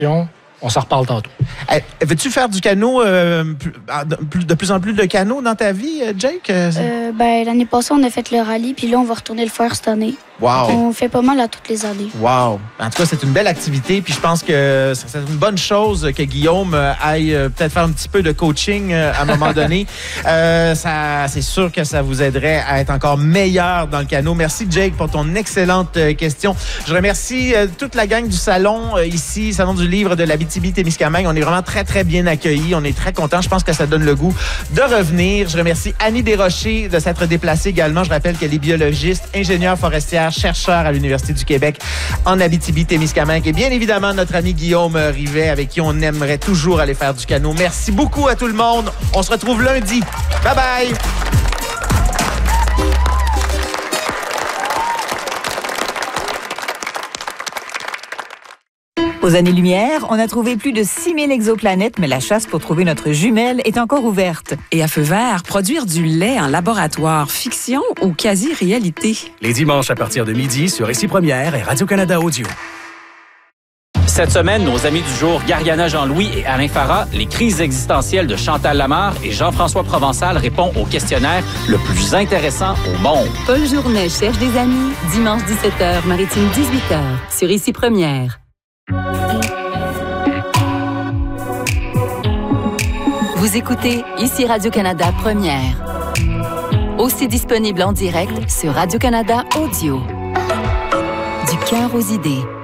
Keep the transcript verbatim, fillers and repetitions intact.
On s'en reparle tantôt. Hey, veux-tu faire du canot, euh, plus, de plus en plus de canot dans ta vie, Jake? Euh, ben, l'année passée, on a fait le rallye, puis là, on va retourner le faire cette année. Wow. On fait pas mal à toutes les années. Wow. En tout cas, c'est une belle activité. Puis je pense que c'est une bonne chose que Guillaume aille peut-être faire un petit peu de coaching à un moment donné. Euh, ça, c'est sûr que ça vous aiderait à être encore meilleur dans le canot. Merci, Jake, pour ton excellente question. Je remercie toute la gang du salon ici, Salon du livre de l'Abitibi-Témiscamingue. On est vraiment très, très bien accueillis. On est très contents. Je pense que ça donne le goût de revenir. Je remercie Annie Desrochers de s'être déplacée également. Je rappelle qu'elle est biologiste, ingénieure forestière, chercheur à l'Université du Québec en Abitibi-Témiscamingue. Et bien évidemment, notre ami Guillaume Rivet, avec qui on aimerait toujours aller faire du canot. Merci beaucoup à tout le monde. On se retrouve lundi. Bye bye! Aux années-lumière, on a trouvé plus de six mille exoplanètes, mais la chasse pour trouver notre jumelle est encore ouverte. Et à feu vert, produire du lait en laboratoire, fiction ou quasi-réalité? Les dimanches à partir de midi sur Ici Première et Radio-Canada Audio. Cette semaine, nos amis du jour, Gariana Jean-Louis et Alain Farah, les crises existentielles de Chantal Lamarre et Jean-François Provençal répondent au questionnaire le plus intéressant au monde. Paul Journet cherche des amis, dimanche dix-sept heures, Maritime dix-huit heures, sur Ici Première. Vous écoutez Ici Radio-Canada Première. Aussi disponible en direct sur Radio-Canada Audio. Du cœur aux idées.